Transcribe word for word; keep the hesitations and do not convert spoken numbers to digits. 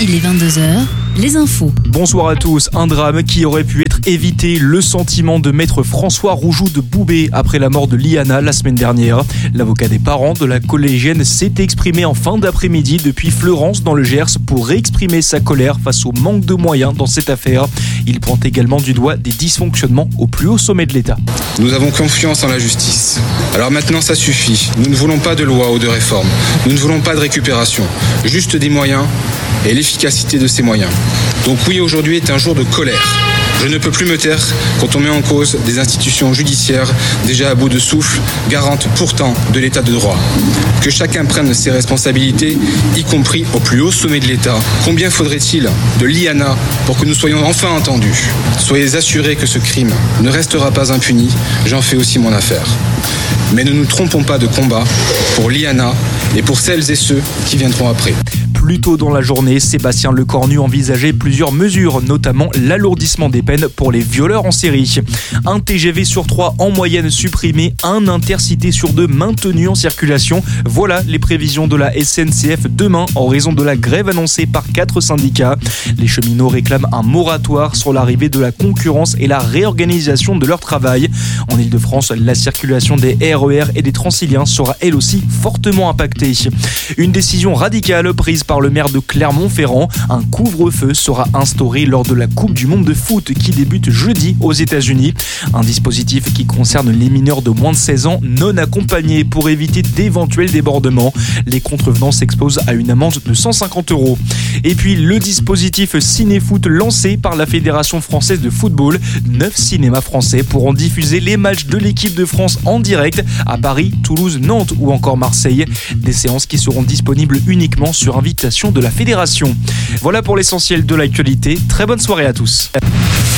Il est vingt-deux heures, les infos. Bonsoir à tous. Un drame qui aurait pu être évité, le sentiment de maître François Roujoux de Boubé après la mort de Liana la semaine dernière. L'avocat des parents de la collégienne s'est exprimé en fin d'après-midi depuis Fleurance dans le Gers pour exprimer sa colère face au manque de moyens dans cette affaire. Il pointe également du doigt des dysfonctionnements au plus haut sommet de l'État. Nous avons confiance en la justice. Alors maintenant ça suffit. Nous ne voulons pas de loi ou de réforme. Nous ne voulons pas de récupération. Juste des moyens et l'efficacité de ces moyens. Donc oui, aujourd'hui est un jour de colère. Je ne peux plus me taire quand on met en cause des institutions judiciaires déjà à bout de souffle, garantes pourtant de l'état de droit. Que chacun prenne ses responsabilités, y compris au plus haut sommet de l'État. Combien faudrait-il de Liana pour que nous soyons enfin entendus ? Soyez assurés que ce crime ne restera pas impuni, j'en fais aussi mon affaire. Mais ne nous trompons pas de combat pour Liana et pour celles et ceux qui viendront après. Plus tôt dans la journée, Sébastien Lecornu envisageait plusieurs mesures, notamment l'alourdissement des peines pour les violeurs en série. Un T G V sur trois en moyenne supprimé, un Intercité sur deux maintenu en circulation. Voilà les prévisions de la S N C F demain en raison de la grève annoncée par quatre syndicats. Les cheminots réclament un moratoire sur l'arrivée de la concurrence et la réorganisation de leur travail. En Ile-de-France, la circulation des R E R et des Transiliens sera elle aussi fortement impactée. Une décision radicale prise par le maire de Clermont-Ferrand. Un couvre-feu sera instauré lors de la Coupe du Monde de foot qui débute jeudi aux États-Unis. Un dispositif qui concerne les mineurs de moins de seize ans non accompagnés pour éviter d'éventuels débordements. Les contrevenants s'exposent à une amende de cent cinquante euros. Et puis le dispositif Cinéfoot lancé par la Fédération française de football. Neuf cinémas français pourront diffuser les matchs de l'équipe de France en direct à Paris, Toulouse, Nantes ou encore Marseille. Des séances qui seront disponibles uniquement sur invitation de la fédération. Voilà pour l'essentiel de l'actualité. Très bonne soirée à tous.